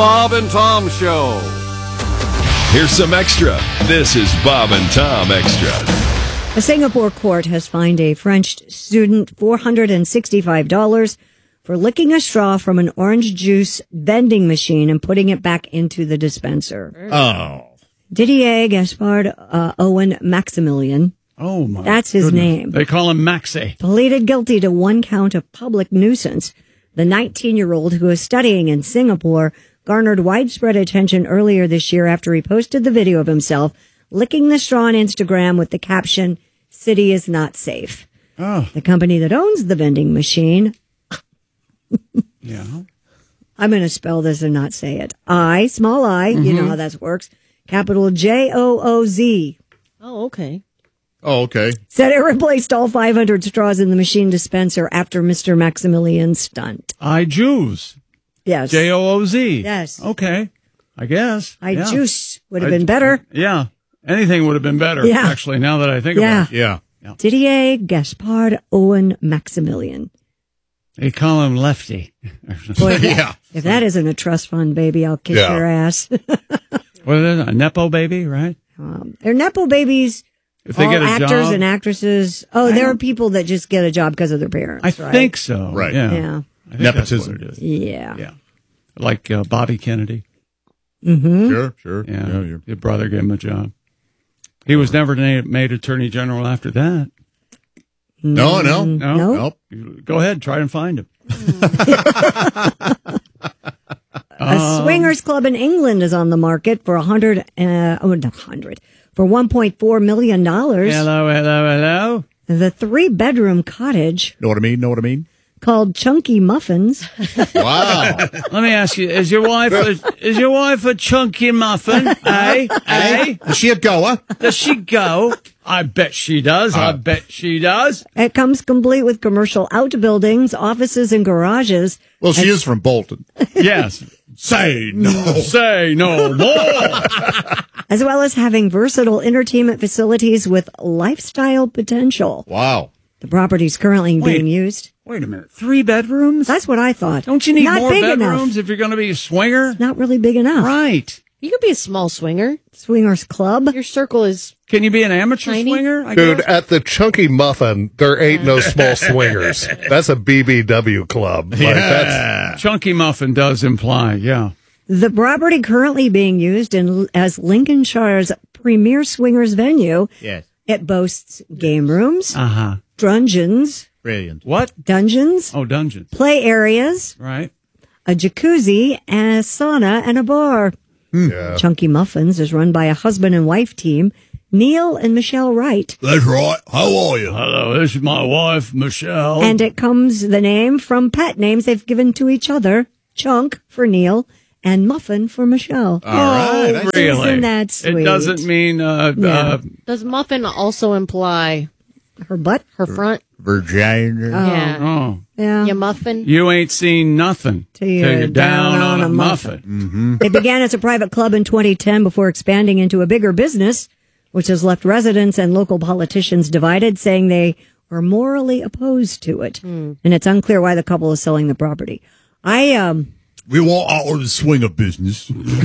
Bob and Tom Show. Here's some extra. This is Bob and Tom Extra. A Singapore court has fined a French student $465 for licking a straw from an orange juice vending machine and putting it back into the dispenser. Oh. Didier Gaspard Owen Maximilian. Oh, my That's his goodness. name. They call him Maxie. Pleaded guilty to one count of public nuisance. The 19-year-old who is studying in Singapore garnered widespread attention earlier this year after he posted the video of himself licking the straw on Instagram with the caption, "City is not safe." Oh. The company that owns the vending machine, Yeah. I'm going to spell this and not say it. Small I, you know how that works. Capital JOOZ. Oh, okay. Oh, okay. Said it replaced all 500 straws in the machine dispenser after Mr. Maximilian's stunt. Jews. Yes. JOOZ. Yes. Okay. I guess. Yeah. Juice would have been better. Yeah. Anything would have been better, Yeah. actually, now that I think Yeah. about it. Yeah. Didier Gaspard Owen Maximilian. They call him Lefty. Boy, Yeah. if that isn't a trust fund, baby, I'll kick Yeah. your ass. What is it? A Nepo baby, right? They're Nepo babies. If they all get a actors job. and actresses. There are people that just get a job because of their parents. I right? think so. Right. Yeah. Yeah. I think that's Nepotism. what it is. Yeah. Yeah. Like Bobby Kennedy. Sure. Yeah. you're- Your brother gave him a job. He was never made attorney general after that. No. No? Nope. Go ahead. Try and find him. A swingers club in England is on the market for for $1.4 million. Hello. The 3-bedroom cottage Know what I mean? called Chunky Muffins. Wow. Let me ask you: Is your wife a chunky muffin? Hey, Is she a goer? does she go? I bet she does. I bet she does. It comes complete with commercial outbuildings, offices, and garages, Well, she is from Bolton. Yes. Say no. Say no more. as well as having versatile entertainment facilities with lifestyle potential. Wow. The property is currently being used. Wait a minute. 3 bedrooms? That's what I thought. Don't you need Not more big bedrooms enough. if you're going to be a swinger? Not really big enough. Right. You could be a small swinger. Swingers club. Your circle is Can you be an amateur Tiny? swinger? I Dude, guess? at the Chunky Muffin, there ain't no small swingers. That's a BBW club. Like, that's, Chunky muffin does imply, yeah. The property currently being used as Lincolnshire's premier swingers venue. Yes. It boasts game rooms, Uh-huh. dungeons, Brilliant. What? dungeons, Oh, dungeons. play areas, Right. a jacuzzi, a sauna, and a bar. yeah. Chunky Muffins is run by a husband and wife team, Neil and Michelle Wright. That's right. How are you? Hello, this is my wife, Michelle. And it comes the name from pet names they've given to each other. Chunk for Neil and Muffin for Michelle. All right. I see. really? Isn't that sweet? It doesn't mean, Yeah. does muffin also imply Her butt? her front? Virginia. Yeah. oh, Yeah. You muffin? you ain't seen nothing Till you're down down on on a a muffin. It began as a private club in 2010 before expanding into a bigger business, which has left residents and local politicians divided, saying they were morally opposed to it. And it's unclear why the couple is selling the property. We want out of the swinger business.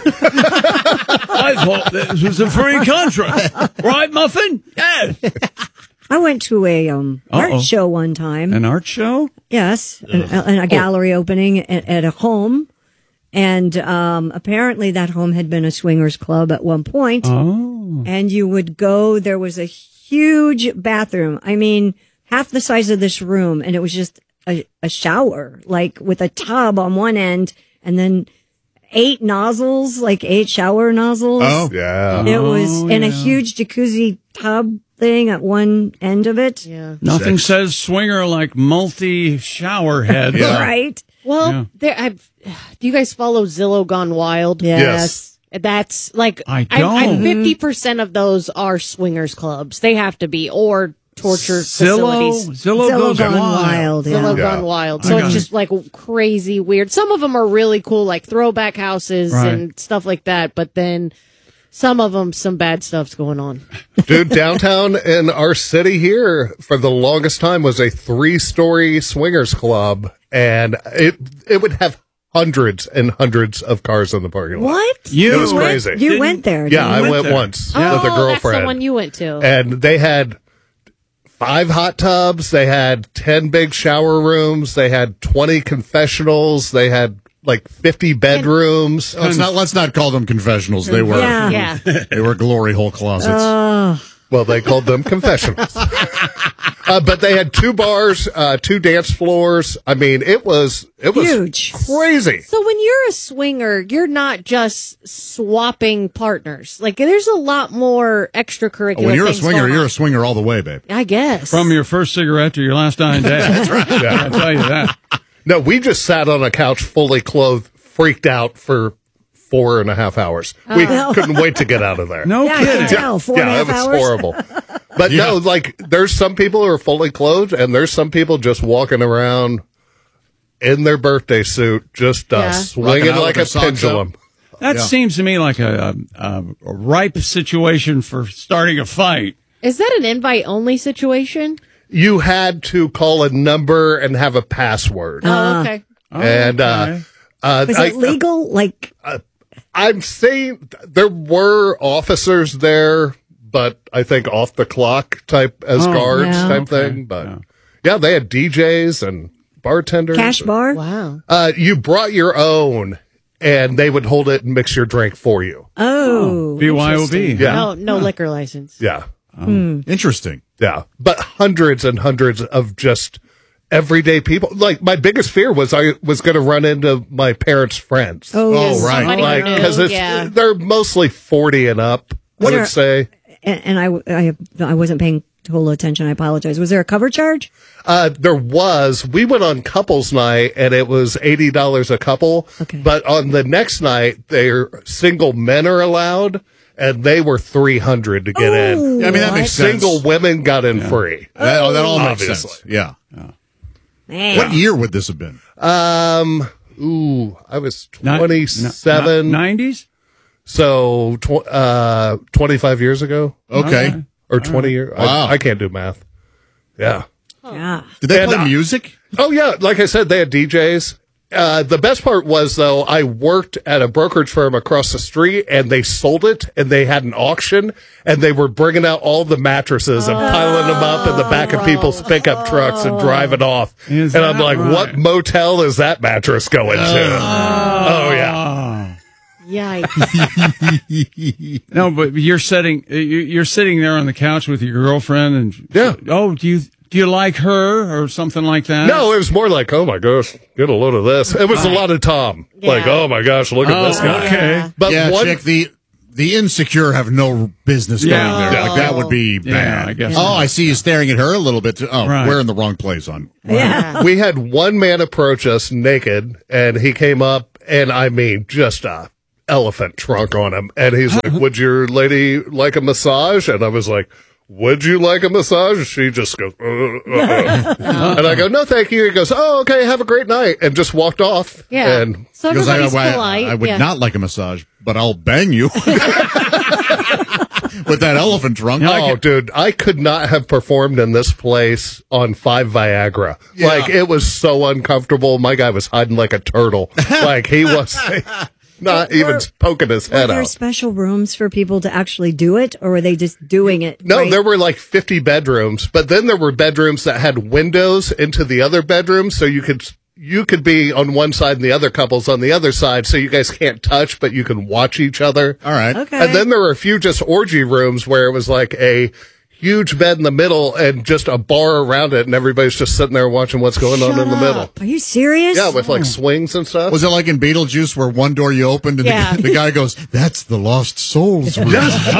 I thought this was a free country. Right, Muffin? Yeah. I went to a art show one time. An art show? Yes, and a gallery opening at a home. And apparently that home had been a swingers club at one point. Oh. And you would go, there was a huge bathroom. I mean, half the size of this room. And it was just a shower, like with a tub on one end and then 8 nozzles, like 8 shower nozzles. Oh. Yeah. It was in a yeah. huge jacuzzi tub thing at one end of it. Yeah. Nothing says swinger like multi-shower head. Right? Well, do you guys follow Zillow Gone Wild? Yes. That's like I don't. 50% of those are swingers clubs. They have to be, or torture facilities. Zillow Zillow goes Gone wild. Wild. Yeah. Zillow Yeah. Gone Wild. I So got it's it. just like crazy weird. Some of them are really cool, like throwback houses Right. and stuff like that. But then some of them, some bad stuff's going on. Dude, downtown in our city here for the longest time was a 3-story swingers club, and it would have hundreds and hundreds of cars in the parking lot. What? You It was went- crazy. You went there. Yeah, I went went there. once Oh, with a girlfriend. that's the one you went to. And they had 5 hot tubs. They had 10 big shower rooms. They had 20 confessionals. They had like 50 bedrooms. Let's not call them confessionals. They were Yeah. they were glory hole closets. Well, they called them confessionals. But they had 2 bars, 2 dance floors. I mean, it was Huge. crazy. So when you're a swinger, you're not just swapping partners. Like there's a lot more extracurricular. When you're a things swinger, going you're on. a swinger all the way, babe. I guess. From your first cigarette to your last dying day. That's right. Yeah, I'll tell you that. No, we just sat on a couch fully clothed, freaked out for 4.5 hours. We couldn't wait to get out of there. No Yeah, I kidding. can tell. 4.5 Yeah, it was hours. horrible. But no, like there's some people who are fully clothed, and there's some people just walking around in their birthday suit, just Yeah. swinging Rocking out like with a their socks pendulum. That seems to me like a ripe situation for starting a fight. Is that an invite only situation? You had to call a number and have a password, Oh, okay. and okay. Was it legal? Like, I'm saying there were officers there, but I think off the clock type as guards yeah. type thing. But yeah, they had DJs and bartenders. cash bar? Wow. You brought your own, and they would hold it and mix your drink for you. Oh. BYOB. Yeah, No liquor license. yeah, Interesting. yeah. But hundreds and hundreds of just everyday people. Like my biggest fear was I was going to run into my parents' friends. Oh, Oh, right. Somebody Like knew, because yeah. they're mostly 40 and up. I there- would say. And I wasn't paying total attention. I apologize. Was there a cover charge? There was. We went on couples night, and it was $80 a couple. Okay. But on the next night, they're single men are allowed, and they were $300 to get in. Yeah, I mean, that makes sense. Single women got in free. That all makes Obviously. sense. Yeah. Man. What year would this have been? I was 27, 90s? so 25 years ago, Okay. or 20 years. Wow. I can't do math. Yeah. Yeah. Did they And, play music? Oh yeah, like I said, they had DJs. The best part was though, I worked at a brokerage firm across the street, and they sold it, and they had an auction, and they were bringing out all the mattresses and piling them up in the back of people's pickup trucks and driving off. Is And I'm that like, right? what motel is that mattress going to? Oh yeah. Yikes. No, but you're sitting there on the couch with your girlfriend, and Yeah. Oh, do you like her or something like that? No, it was more like, oh my gosh, get a load of this. It was a lot of Tom. Like, Yeah. oh my gosh, look at this guy. Okay. But Yeah, one, chick, the insecure have no business going Yeah. there. Like, that would be Yeah, bad. I guess. Oh, I see you staring at her a little bit. Oh, Right. we're in the wrong place on. Yeah. we had one man approach us naked, and he came up, and I mean, just a elephant trunk on him. And he's like, would your lady like a massage? And I was like, would you like a massage? She just goes, and I go, no, thank you. He goes, oh, okay, have a great night. And just walked off. Yeah. And So Because everybody's polite. I would yeah. not like a massage, but I'll bang you with that elephant trunk. oh, dude, I could not have performed in this place on 5 Viagra. Yeah. Like, it was so uncomfortable. My guy was hiding like a turtle. Like, he was not even poking his Were head there out. special rooms for people to actually do it, or were they just doing it? No, right? there were like 50 bedrooms, but then there were bedrooms that had windows into the other bedrooms, so you could be on one side and the other couple's on the other side, so you guys can't touch, but you can watch each other. All right. Okay. And then there were a few just orgy rooms where it was like a huge bed in the middle and just a bar around it, and everybody's just sitting there watching what's going on in the middle. Are you serious? Yeah, with like swings and stuff. Was it like in Beetlejuice where one door you opened and Yeah. the guy goes, that's the lost souls room.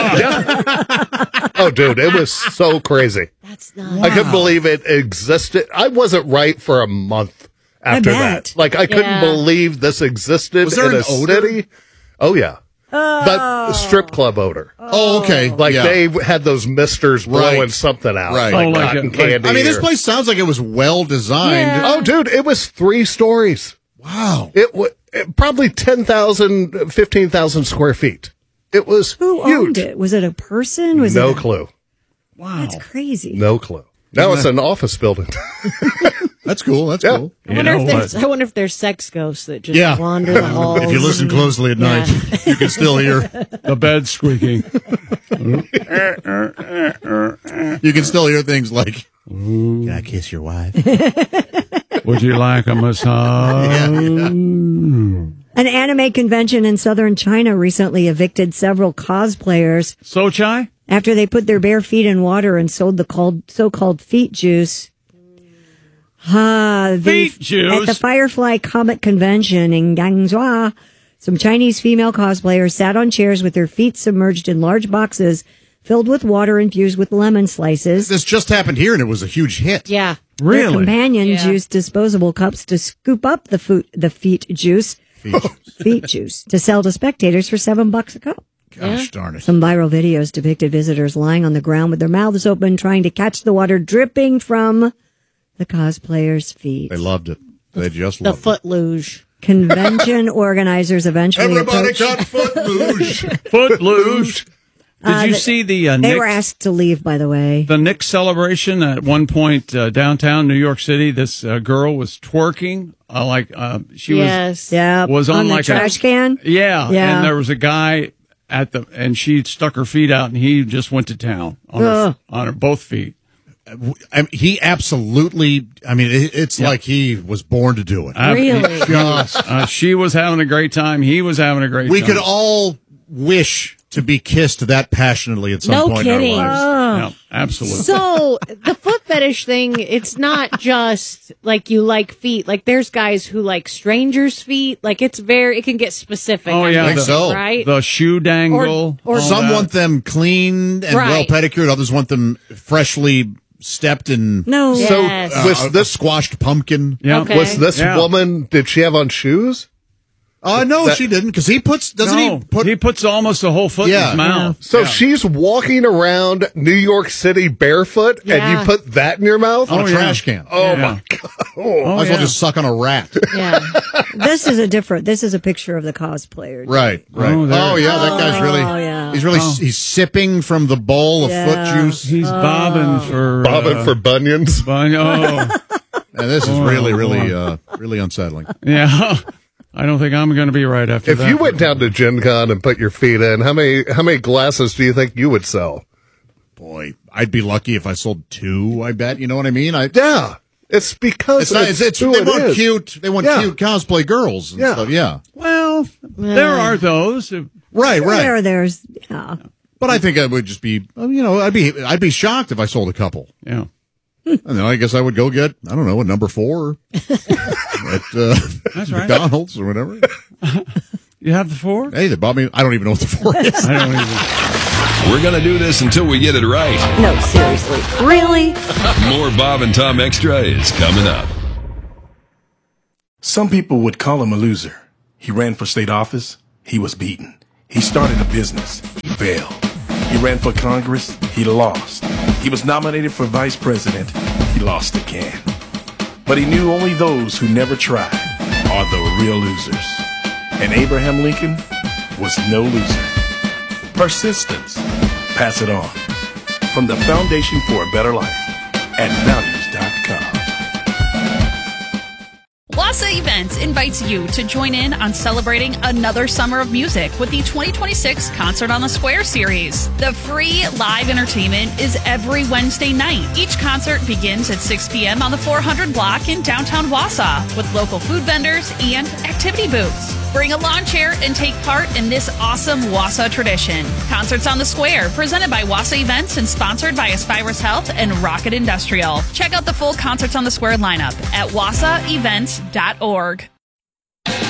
Oh, dude, it was so crazy. That's not. I couldn't believe it existed. I wasn't right for a month after bet. that. Like, I couldn't Yeah. believe this existed Was there in an a odor? city. Oh, yeah. But strip club odor. Oh, okay. Like, Yeah. they had those misters blowing Right. something out. Right. Like Oh, like cotton a- like- candy. I mean, this or- place sounds like it was well designed. Yeah. Oh, dude, it was 3 stories. Wow. It was probably 10,000, 15,000 square feet. It was Who huge. owned it? Was it a person? Was No it clue. That's crazy. No clue. Now it's an office building. That's cool. That's Yeah. cool. I wonder if there's sex ghosts that just Yeah. wander the halls. If you listen closely at night, you can still hear. The bed squeaking. You can still hear things like, "Can I kiss your wife?" Would you like a massage? An anime convention in southern China recently evicted several cosplayers Sochai? after they put their bare feet in water and sold the so-called feet juice. Feet juice? At the Firefly Comic Convention in Guangzhou, some Chinese female cosplayers sat on chairs with their feet submerged in large boxes filled with water infused with lemon slices. This just happened here, and it was a huge hit. Yeah. Their Really? companions used disposable cups to scoop up the feet juice to sell to spectators for $7 a cup. Gosh darn it. Some viral videos depicted visitors lying on the ground with their mouths open, trying to catch the water dripping from the cosplayers' feet. They loved it. They just The loved it. foot luge. Convention organizers eventually Everybody approached. got foot luge. Footloose. Did you see the They Knicks? were asked to leave, by the way. The Knicks celebration at one point downtown New York City. This girl was twerking she Yes. Yeah, was on the like trash can. Yeah, Yeah. and there was a guy and she stuck her feet out, and he just went to town on her both feet. He absolutely. I mean, it's like he was born to do it. Really? She was having a great time. He was having a great time. We could all wish to be kissed that passionately at some No point kidding. in our lives. Yeah, absolutely. So the foot fetish thing, it's not just like you like feet. Like there's guys who like strangers' feet. Like it can get specific. Oh, yeah. I think so. Right? The shoe dangle. Or all Some that. want them clean and Right. well pedicured. Others want them freshly stepped in. No. Yes. Was this squashed pumpkin? Yeah. Okay. Was this Yeah. woman? Did she have on shoes? No, she didn't. Because he puts. Doesn't No, he put? he puts almost a whole foot in Yeah. his mouth. So Yeah. she's walking around New York City barefoot, and Yeah. you put that in your mouth? on a yeah. trash can. Oh Yeah. my god! Might as well just suck on a rat. Yeah. This is a picture of the cosplayer. Right. Oh, there. Oh yeah, that guy's really. yeah. He's really. He's sipping from the bowl of foot juice. He's bobbing for Bobbing for bunions. Oh, And this is really unsettling. yeah. I don't think I'm going to be right after If that. you went down to Gen Con and put your feet in, how many glasses do you think you would sell? Boy, I'd be lucky if I sold 2. I bet. You know what I mean? Yeah, it's because It's not. It's who they it want is. cute. They want Yeah. cute cosplay girls. And Yeah. stuff. Yeah. Well, there are those. Right. Right. There's yeah. But I think I would just be. I'd be shocked if I sold a couple. Yeah. And then I guess I would go get, I don't know, a number 4 at That's right. McDonald's or whatever. You have the 4? Hey, they bought me. I don't even know what the 4 is. I don't even. We're going to do this until we get it right. No, seriously. Really? More Bob and Tom Extra is coming up. Some people would call him a loser. He ran for state office. He was beaten. He started a business. He failed. He ran for Congress. He lost. He was nominated for vice president. He lost again. But he knew only those who never tried are the real losers. And Abraham Lincoln was no loser. Persistence. Pass it on. From the Foundation for a Better Life at values.com. Wassa Events invites you to join in on celebrating another summer of music with the 2026 Concert on the Square series. The free live entertainment is every Wednesday night. Each concert begins at 6 p.m. on the 400 block in downtown Wausau with local food vendors and activity booths. Bring a lawn chair and take part in this awesome Wausau tradition. Concerts on the Square, presented by Wassa Events and sponsored by Aspirus Health and Rocket Industrial. Check out the full Concerts on the Square lineup at wassaevents.org.